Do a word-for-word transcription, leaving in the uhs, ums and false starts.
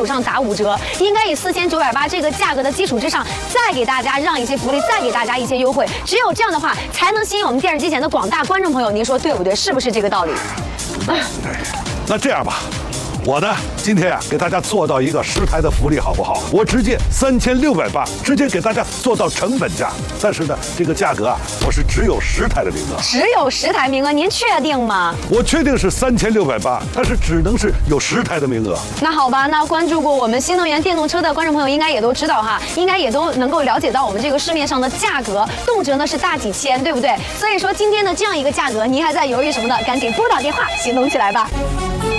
手上打五折，应该以四千九百八这个价格的基础之上，再给大家让一些福利，再给大家一些优惠。只有这样的话，才能吸引我们电视机前的广大观众朋友。您说对不对？是不是这个道理？ 对，那这样吧。 我呢，今天啊，给大家做到一个十台的福利，好不好？我直接三千六百八，直接给大家做到成本价。但是呢，这个价格啊，我是只有十台的名额， 只有十台名额，您确定吗？ 我确定是三千六百八，但是只能是有十台的名额。 那好吧，那关注过我们新能源电动车的观众朋友，应该也都知道哈，应该也都能够了解到我们这个市面上的价格，动辄呢是大几千，对不对？所以说今天的这样一个价格，您还在犹豫什么呢？赶紧拨打电话，行动起来吧。